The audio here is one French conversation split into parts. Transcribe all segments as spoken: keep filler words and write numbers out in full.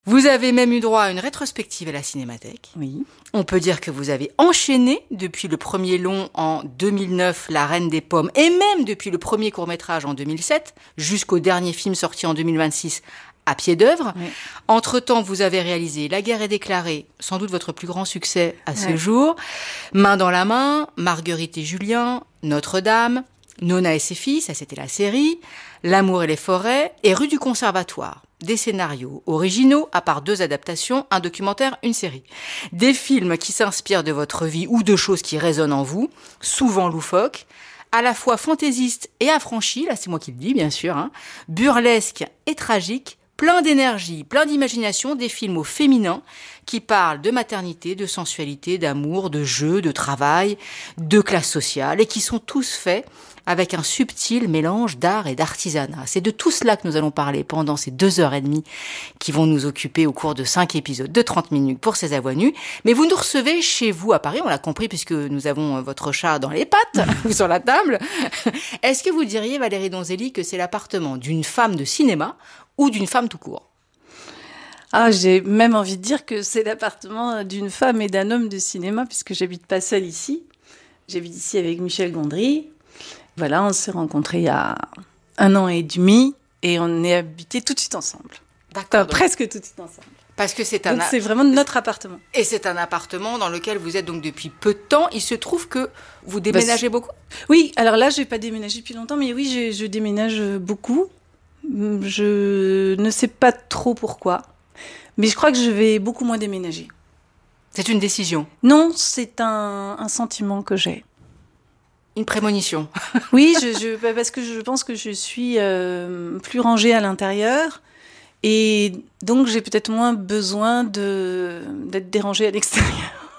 Vous avez même eu droit à une rétrospective à la Cinémathèque. Oui. On peut dire que vous avez enchaîné depuis le premier long en deux mille neuf, La Reine des Pommes, et même depuis le premier court-métrage en deux mille sept, jusqu'au dernier film sorti en deux mille vingt-six, À pied d'œuvre. Oui. Entre-temps, vous avez réalisé La guerre est déclarée, sans doute votre plus grand succès à ce oui. jour, Main dans la main, Marguerite et Julien, Notre-Dame, Nona et ses filles, ça c'était la série, L'amour et les forêts, et Rue du Conservatoire. Des scénarios originaux, à part deux adaptations, un documentaire, une série. Des films qui s'inspirent de votre vie ou de choses qui résonnent en vous, souvent loufoques, à la fois fantaisistes et affranchis, là c'est moi qui le dis bien sûr, hein, burlesques et tragiques, plein d'énergie, plein d'imagination, des films au féminin qui parlent de maternité, de sensualité, d'amour, de jeu, de travail, de classe sociale et qui sont tous faits avec un subtil mélange d'art et d'artisanat. C'est de tout cela que nous allons parler pendant ces deux heures et demie qui vont nous occuper au cours de cinq épisodes de trente minutes pour ces à voix nues. Mais vous nous recevez chez vous à Paris, on l'a compris puisque nous avons votre chat dans les pattes ou sur la table. Est-ce que vous diriez, Valérie Donzelli, que c'est l'appartement d'une femme de cinéma ou d'une femme tout court ? Ah, j'ai même envie de dire que c'est l'appartement d'une femme et d'un homme de cinéma puisque j'habite pas seule ici. J'habite ici avec Michel Gondry. Voilà, on s'est rencontrés il y a un an et demi et on est habités tout de suite ensemble. D'accord. Enfin, presque tout de suite ensemble. Parce que c'est un donc, c'est vraiment notre appartement. Et c'est un appartement dans lequel vous êtes donc depuis peu de temps. Il se trouve que vous déménagez bah, beaucoup ? Oui, alors là, je n'ai pas déménagé depuis longtemps, mais oui, je, je déménage beaucoup. Je ne sais pas trop pourquoi, mais je crois que je vais beaucoup moins déménager. C'est une décision ? Non, c'est un, un sentiment que j'ai. Une prémonition. Oui, je, je, parce que je pense que je suis euh, plus rangée à l'intérieur et donc j'ai peut-être moins besoin de, d'être dérangée à l'extérieur.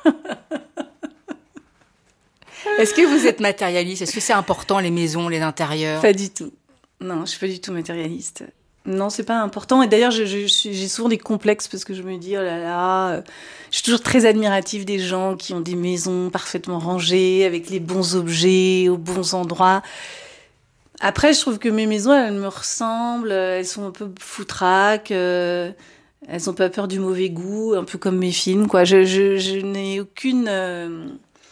Est-ce que vous êtes matérialiste ? Est-ce que c'est important, les maisons, les intérieurs ? Pas du tout. Non, je ne suis pas du tout matérialiste. Non, c'est pas important. Et d'ailleurs, je, je, je, j'ai souvent des complexes parce que je me dis, oh là là, euh, je suis toujours très admirative des gens qui ont des maisons parfaitement rangées, avec les bons objets, aux bons endroits. Après, je trouve que mes maisons, elles me ressemblent, elles sont un peu foutraques, euh, elles n'ont pas peur du mauvais goût, un peu comme mes films, quoi. Je, je, je n'ai aucune euh,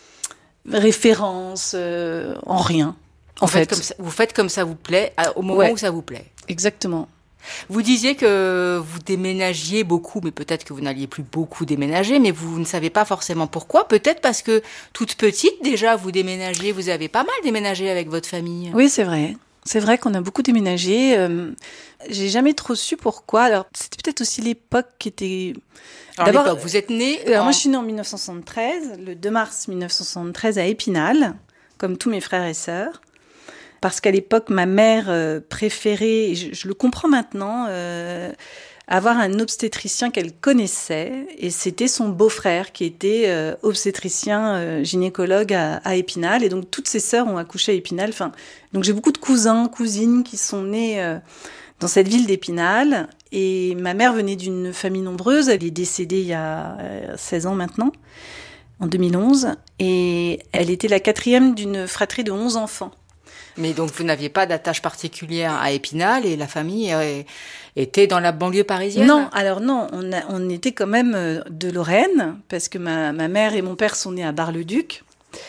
référence euh, en rien, en vous fait. Faites comme ça, vous faites comme ça vous plaît, au moment ouais. où ça vous plaît. Exactement. Vous disiez que vous déménagiez beaucoup, mais peut-être que vous n'alliez plus beaucoup déménager, mais vous ne savez pas forcément pourquoi. Peut-être parce que toute petite, déjà, vous déménagiez, vous avez pas mal déménagé avec votre famille. Oui, c'est vrai. C'est vrai qu'on a beaucoup déménagé. Euh, j'ai jamais trop su pourquoi. Alors, c'était peut-être aussi l'époque qui était... Alors, D'abord, l'époque, vous êtes née alors en... Moi, je suis née en dix-neuf cent soixante-treize, le deux mars dix-neuf cent soixante-treize à Épinal, comme tous mes frères et sœurs. Parce qu'à l'époque, ma mère euh, préférait, et je, je le comprends maintenant, euh, avoir un obstétricien qu'elle connaissait. Et c'était son beau-frère qui était euh, obstétricien euh, gynécologue à, à Épinal. Et donc, toutes ses sœurs ont accouché à Épinal. Enfin, donc, j'ai beaucoup de cousins, cousines qui sont nés euh, dans cette ville d'Épinal. Et ma mère venait d'une famille nombreuse. Elle est décédée il y a euh, seize ans maintenant, en deux mille onze. Et elle était la quatrième d'une fratrie de onze enfants. Mais donc, vous n'aviez pas d'attache particulière à Épinal et la famille était dans la banlieue parisienne ? Non, alors non, on, a, on était quand même de Lorraine, parce que ma, ma mère et mon père sont nés à Bar-le-Duc.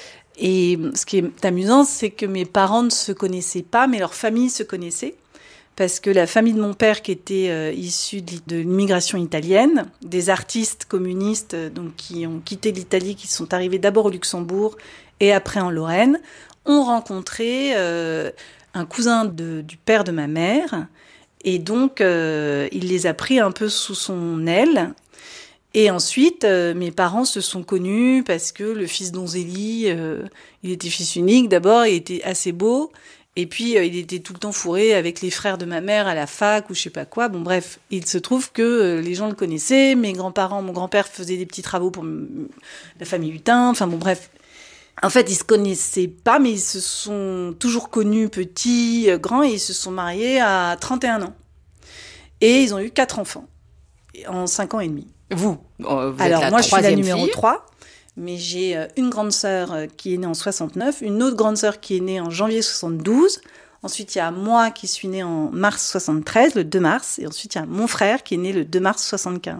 Et ce qui est amusant, c'est que mes parents ne se connaissaient pas, mais leur famille se connaissait. Parce que la famille de mon père, qui était euh, issue de, de l'immigration italienne, des artistes communistes donc, qui ont quitté l'Italie, qui sont arrivés d'abord au Luxembourg et après en Lorraine, ont rencontré euh, un cousin de, du père de ma mère, et donc euh, il les a pris un peu sous son aile. Et ensuite, euh, mes parents se sont connus parce que le fils d'Onzelli, euh, il était fils unique d'abord, il était assez beau, et puis euh, il était tout le temps fourré avec les frères de ma mère à la fac ou je sais pas quoi. Bon bref, il se trouve que euh, les gens le connaissaient, mes grands-parents, mon grand-père faisait des petits travaux pour m- la famille Hutin, enfin bon bref. En fait, ils se connaissaient pas, mais ils se sont toujours connus petits, grands, et ils se sont mariés à trente et un ans. Et ils ont eu quatre enfants, en cinq ans et demi. Vous, euh, vous Alors, êtes la moi, je suis la numéro fille. trois, mais j'ai une grande sœur qui est née en soixante-neuf, une autre grande sœur qui est née en janvier soixante-douze, Ensuite, il y a moi qui suis née en mars soixante-treize, le deux mars. Et ensuite, il y a mon frère qui est né le deux mars soixante-quinze.